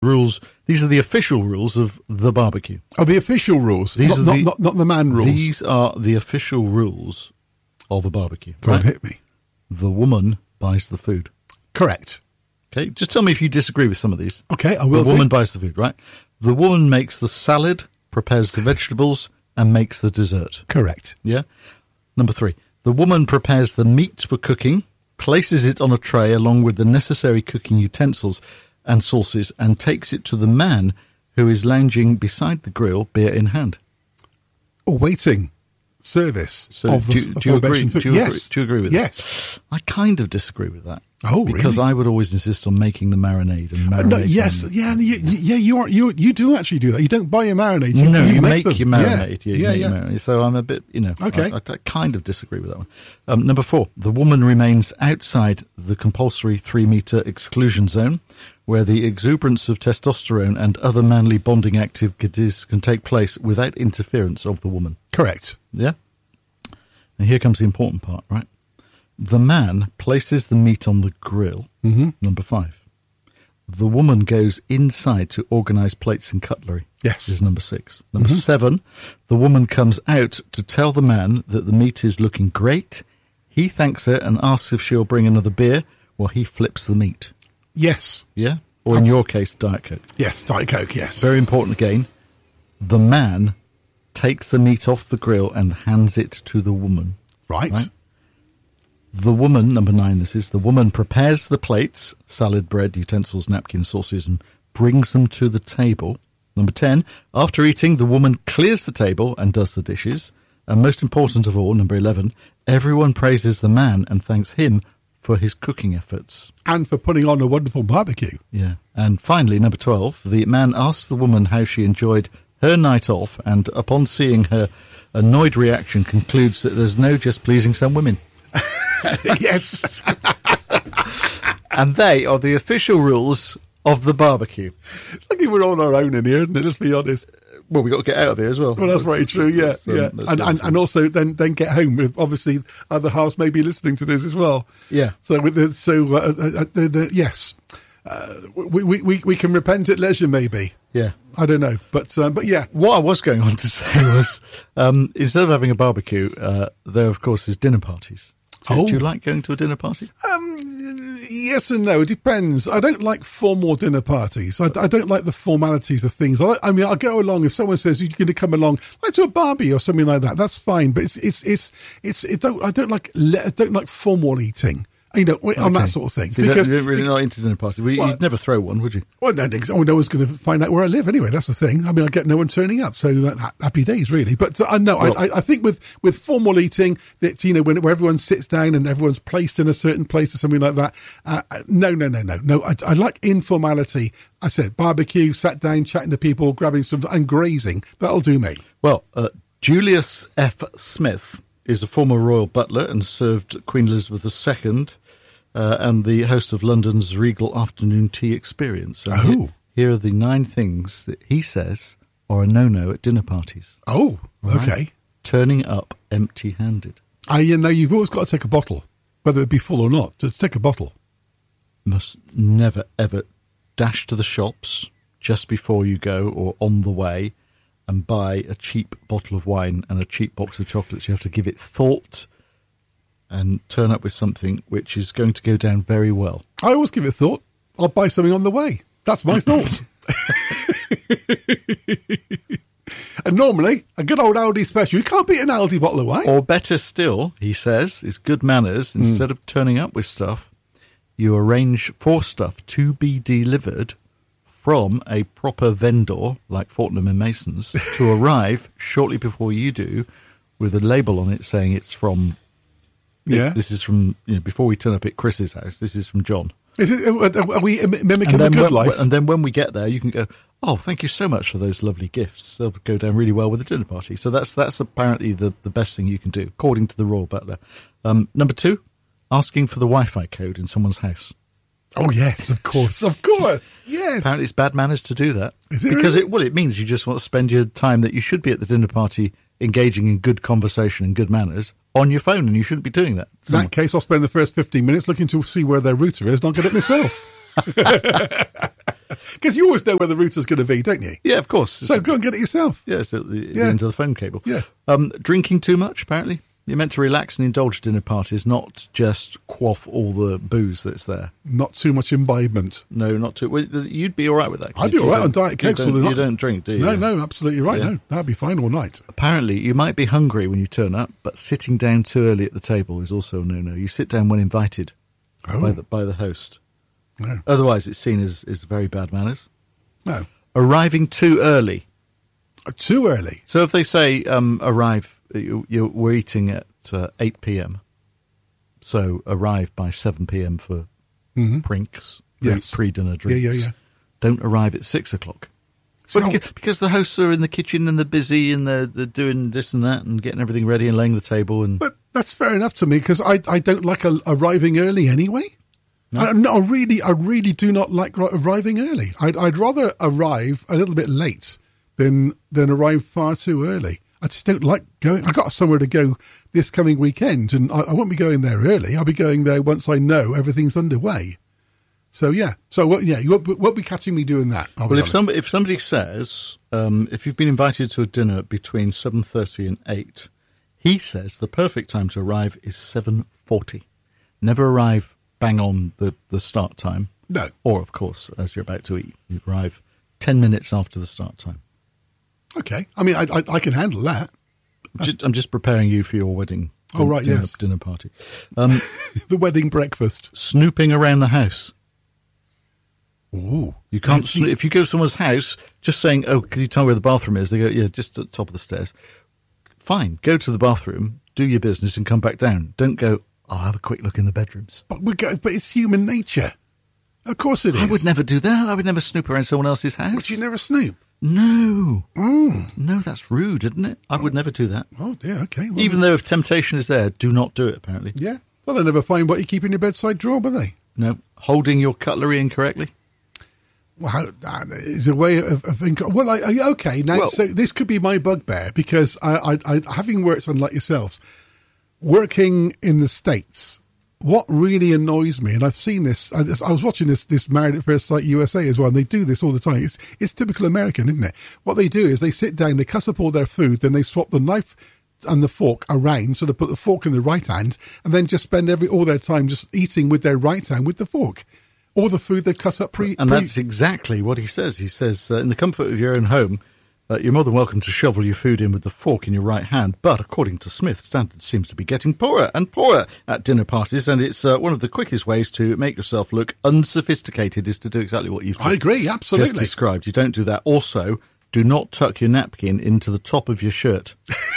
rules. These are the official rules of the barbecue. Oh, the official rules. Not the man rules. These are the official rules of a barbecue. Go on, hit me. The woman buys the food. Correct. Okay, just tell me if you disagree with some of these. Okay, I will. The woman buys the food, right? The woman makes the salad, prepares the vegetables, and makes the dessert. Correct. Yeah. Number 3. The woman prepares the meat for cooking, places it on a tray along with the necessary cooking utensils and sauces, and takes it to the man who is lounging beside the grill, beer in hand. Waiting service. So of the do you agree? Do you agree with that? Yes. I kind of disagree with that. Oh, because really? I would always insist on making the marinade and marinade. No, yes, yeah, you do actually do that. You don't buy your marinade. You make them. your marinade. Yeah. Your marinade. So I'm a bit, Okay. I kind of disagree with that one. Number 4, the woman remains outside the compulsory 3-meter exclusion zone, where the exuberance of testosterone and other manly bonding activities can take place without interference of the woman. Correct. Yeah? And here comes the important part, right? The man places the meat on the grill. Mm-hmm. Number 5. The woman goes inside to organise plates and cutlery. Yes. This is number 6. Number 7, the woman comes out to tell the man that the meat is looking great. He thanks her and asks if she'll bring another beer while he flips the meat. Yes. Yeah? Or in your case, Diet Coke. Yes, Diet Coke, yes. Very important again. The man takes the meat off the grill and hands it to the woman. Right. The woman, number 9 this is, the woman prepares the plates, salad, bread, utensils, napkins, sauces, and brings them to the table. Number 10, after eating, the woman clears the table and does the dishes. And most important of all, number 11, everyone praises the man and thanks him for his cooking efforts. And for putting on a wonderful barbecue. Yeah. And finally, number 12, the man asks the woman how she enjoyed her night off, and upon seeing her annoyed reaction, concludes that there's no just pleasing some women. Yes. And they are the official rules of the barbecue. I think we're on our own in here, isn't it? Let's be honest. Well, we got to get out of here as well. Well, that's very true. Yeah, and also then get home. Obviously, other halves may be listening to this as well. Yeah. Yes, we can repent at leisure, maybe. Yeah. I don't know, but yeah. What I was going on to say was, instead of having a barbecue, there of course is dinner parties. Do you like going to a dinner party? Yes and no. It depends. I don't like formal dinner parties. I don't like the formalities of things. I'll go along if someone says you're going to come along, like to a barbie or something like that. That's fine. But I don't like formal eating. On that sort of thing. So because you're really not into dinner parties. You'd never throw one, would you? Well, no one's going to find out where I live anyway. That's the thing. I get no one turning up, so happy days, really. But I think with formal eating, that where everyone sits down and everyone's placed in a certain place or something like that. No. I like informality. I said barbecue, sat down, chatting to people, grabbing some and grazing. That'll do me. Well, Julius F. Smith is a former royal butler and served Queen Elizabeth II. And the host of London's Regal Afternoon Tea Experience. Here are the 9 things that he says are a no-no at dinner parties. Oh, right? Okay. Turning up empty-handed. You've always got to take a bottle, whether it be full or not. Just take a bottle. Must never, ever dash to the shops just before you go or on the way and buy a cheap bottle of wine and a cheap box of chocolates. You have to give it thought and turn up with something which is going to go down very well. I always give it thought. I'll buy something on the way. That's my thought. And normally, a good old Aldi special, you can't beat an Aldi bottle of wine. Or better still, he says, is good manners. Instead of turning up with stuff, you arrange for stuff to be delivered from a proper vendor, like Fortnum and Mason's, to arrive shortly before you do, with a label on it saying it's from... Yeah, this is from before we turn up at Chris's house. This is from John. Are we mimicking the good life? And then when we get there, you can go, "Oh, thank you so much for those lovely gifts. They'll go down really well with the dinner party." So that's apparently the best thing you can do, according to the royal butler. Number 2, asking for the Wi-Fi code in someone's house. Oh yes, of course, yes. Apparently, it's bad manners to do that. Is it because really? it means you just want to spend your time that you should be at the dinner party engaging in good conversation and good manners on your phone, and you shouldn't be doing that. In that case, I'll spend the first 15 minutes looking to see where their router is, and I'll get it myself. Because you always know where the router's going to be, don't you? Yeah, of course. So go and get it yourself. Yeah, it's at the end of the phone cable. Yeah. Drinking too much, apparently. You're meant to relax and indulge dinner parties, not just quaff all the booze that's there. Not too much imbibement. No, not too. Well, you'd be all right with that. I'd be all right on Diet Coke. You don't drink, do you? No, absolutely right. Yeah. No, that'd be fine all night. Apparently, you might be hungry when you turn up, but sitting down too early at the table is also a no-no. You sit down when invited by the host. No. Otherwise, it's seen as very bad manners. No. Arriving too early. Too early? So if they say arrive, we're eating at 8 p.m., so arrive by 7 p.m. for drinks, pre-dinner drinks. Yeah. Don't arrive at 6 o'clock. Because the hosts are in the kitchen and they're busy and they're doing this and that and getting everything ready and laying the table. But that's fair enough to me because I don't like arriving early anyway. No? I really do not like arriving early. I'd rather arrive a little bit late than arrive far too early. I just don't like going. I got somewhere to go this coming weekend, and I won't be going there early. I'll be going there once I know everything's underway. So yeah, you won't be catching me doing that. Well, if somebody says if you've been invited to a dinner between 7:30 and 8, he says the perfect time to arrive is 7:40. Never arrive bang on the start time. No. Or of course, as you're about to eat, you arrive 10 minutes after the start time. Okay. I mean, I can handle that. I'm just preparing you for your wedding. Oh, right, yes. Dinner party. The wedding breakfast. Snooping around the house. Ooh. You can't. If you go to someone's house, just saying, "Oh, can you tell me where the bathroom is?" They go, "Yeah, just at the top of the stairs." Fine. Go to the bathroom, do your business, and come back down. Don't go, "I'll have a quick look in the bedrooms." But it's human nature. Of course it is. I would never do that. I would never snoop around someone else's house. Would you never snoop? No. No, that's rude, isn't it? I would never do that. Oh, dear, okay. Well, even though if temptation is there, do not do it, apparently. Yeah. Well, they never find what you keep in your bedside drawer, will they? No. Holding your cutlery incorrectly? Well, that is a way of well, okay. Now, so this could be my bugbear because I having worked on like yourselves, working in the States, what really annoys me, and I've seen this, I was watching this Married at First Sight USA as well, and they do this all the time. It's typical American, isn't it? What they do is they sit down, they cut up all their food, then they swap the knife and the fork around, so they put the fork in the right hand, and then just spend all their time just eating with their right hand with the fork. All the food they've cut up that's exactly what he says. He says, in the comfort of your own home, you're more than welcome to shovel your food in with the fork in your right hand. But according to Smith, standards seems to be getting poorer and poorer at dinner parties. And it's one of the quickest ways to make yourself look unsophisticated is to do exactly what you've I agree, absolutely. just described. You don't do that. Also, do not tuck your napkin into the top of your shirt.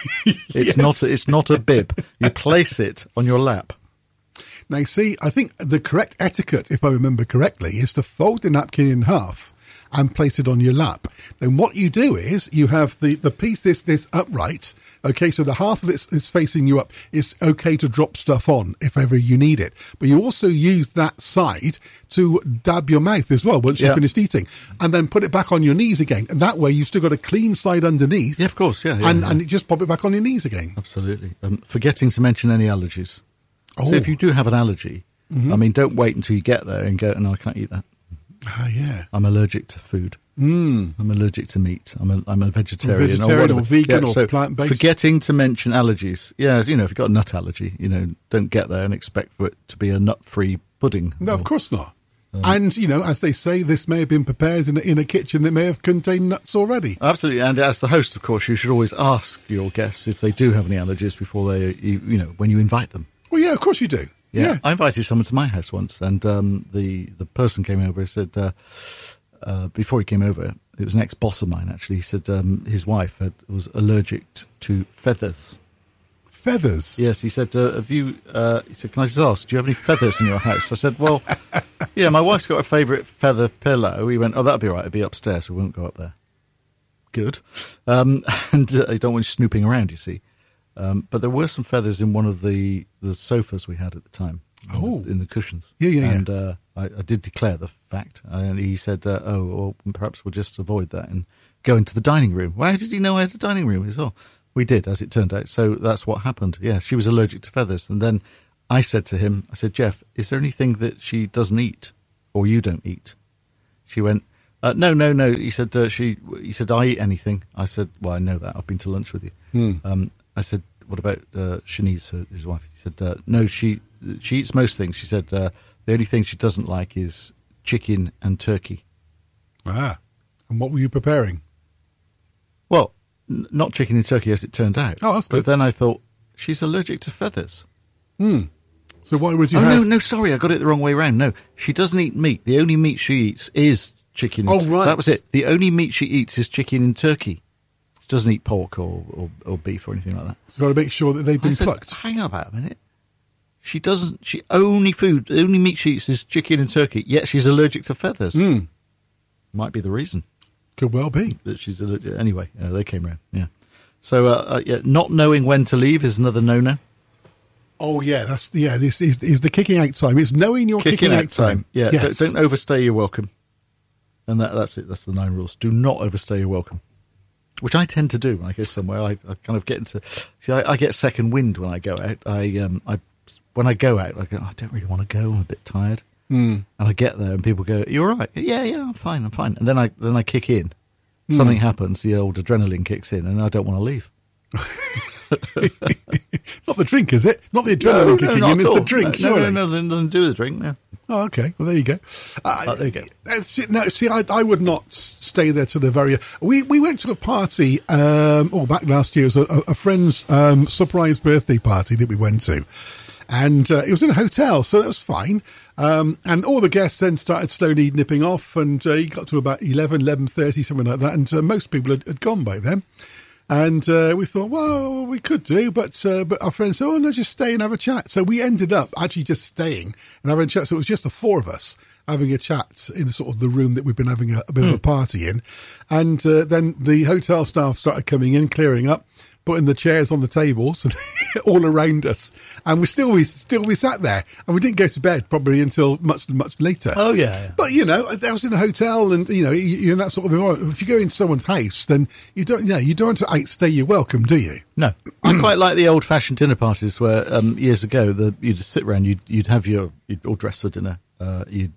It's not a bib. You place it on your lap. Now, see, I think the correct etiquette, if I remember correctly, is to fold the napkin in half and place it on your lap. Then what you do is you have the piece this upright. Okay, so the half of it is facing you up. It's okay to drop stuff on if ever you need it. But you also use that side to dab your mouth as well once you've finished eating. And then put it back on your knees again. And that way you've still got a clean side underneath. Yeah, of course, and you just pop it back on your knees again. Absolutely. Forgetting to mention any allergies. So if you do have an allergy, I mean, don't wait until you get there and go, no, I can't eat that. Yeah. I'm allergic to food. I'm allergic to meat. I'm a vegetarian. Or vegan or plant-based. Forgetting to mention allergies. Yeah, if you've got a nut allergy, don't get there and expect for it to be a nut-free pudding. No, of course not. And, as they say, this may have been prepared in a kitchen that may have contained nuts already. Absolutely. And as the host, of course, you should always ask your guests if they do have any allergies before when you invite them. Well, yeah, of course you do. Yeah. I invited someone to my house once, and the person came over and said, before he came over, it was an ex-boss of mine, actually. He said his wife was allergic to feathers. Feathers? Yes, he said, he said, can I just ask, do you have any feathers in your house? I said, well, yeah, my wife's got a favourite feather pillow. He went, oh, that'll be all right. It'll be upstairs. We won't go up there. Good. And you don't want you snooping around, you see. But there were some feathers in one of the sofas we had at the time. In the cushions. Yeah. And I did declare the fact. And he said, well, perhaps we'll just avoid that and go into the dining room. Why did he know I had a dining room? He said, we did, as it turned out. So that's what happened. Yeah, she was allergic to feathers. And then I said to him, Jeff, is there anything that she doesn't eat or you don't eat? She went, No. He said, he said, I eat anything. I said, well, I know that. I've been to lunch with you. I said, what about Shanice, his wife? He said, no, she eats most things. She said, the only thing she doesn't like is chicken and turkey. Ah, and what were you preparing? Well, not chicken and turkey as it turned out. Oh, that's good. But then I thought, she's allergic to feathers. So why would you have... No, sorry, I got it the wrong way around. No, she doesn't eat meat. The only meat she eats is chicken. Oh, right. That was it. The only meat she eats is chicken and turkey. She doesn't eat pork or beef or anything like that. So you've got to make sure that they've been plucked. Hang on about a minute. She doesn't... The only meat she eats is chicken and turkey, yet she's allergic to feathers. Might be the reason. Could well be. That she's allergic. Anyway, they came around, yeah. So, not knowing when to leave is another no-no. Oh, yeah, this is the kicking out time. It's knowing your kicking out time. Yeah, yes. Don't overstay your welcome. And that's it. That's the 9 rules. Do not overstay your welcome. Which I tend to do when I go somewhere. I kind of get into... See, I get second wind when I go out. When I go out, I go, I don't really want to go. I'm a bit tired. And I get there and people go, "You all right?" Yeah, I'm fine. And then I kick in. Something happens, the old adrenaline kicks in, and I don't want to leave. Not the drink, is it? Not the adrenaline kicking in, it's the drink. No, nothing to do with the drink, no. Oh, okay. Well, there you go. There you go. No, see, I would not stay there to the very... We went to a party, back last year. It was a friend's surprise birthday party that we went to. And it was in a hotel, so that was fine. And all the guests then started slowly nipping off, and he got to about 11:30, something like that. And most people had gone by then. And we thought, well, we could do, but our friend said, oh, no, just stay and have a chat. So we ended up actually just staying and having a chat. So it was just the 4 of us having a chat in sort of the room that we've been having a bit of a party in. And then the hotel staff started coming in, clearing up, putting the chairs on the tables all around us, and we sat there, and we didn't go to bed probably until much later. Oh yeah. But I was in a hotel, and you're in that sort of environment. If you go into someone's house, then you don't want to outstay your welcome, do you? No, I quite like the old-fashioned dinner parties where years ago you'd sit around, you'd all dress for dinner, you'd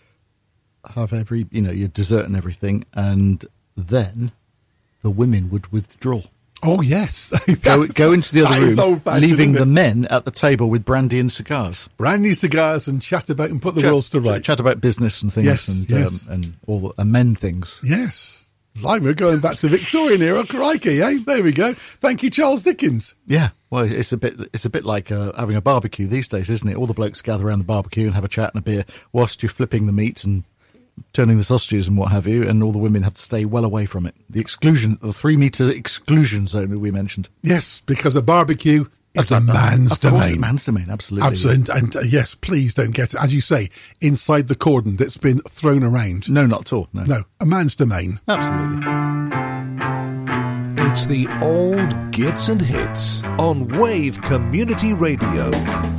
have your dessert and everything, and then the women would withdraw. Oh, yes. Go into the other room, leaving the it? Men at the table with brandy and cigars. Brandy, cigars, and chat about and put the worlds to rights. Chat about business and things, and all the men things. Yes. We're going back to Victorian era. Crikey, eh? There we go. Thank you, Charles Dickens. Yeah. Well, it's a bit like having a barbecue these days, isn't it? All the blokes gather around the barbecue and have a chat and a beer whilst you're flipping the meat and turning the sausages and what have you, and all the women have to stay well away from it. The 3-metre exclusion zone that we mentioned. Yes, because a barbecue is a man's domain. Of course, a man's domain, absolutely. Absolutely. And yes, please don't get it, as you say, inside the cordon that's been thrown around. No, not at all. No, a man's domain. Absolutely. It's the old Gits and Hits on Wave Community Radio.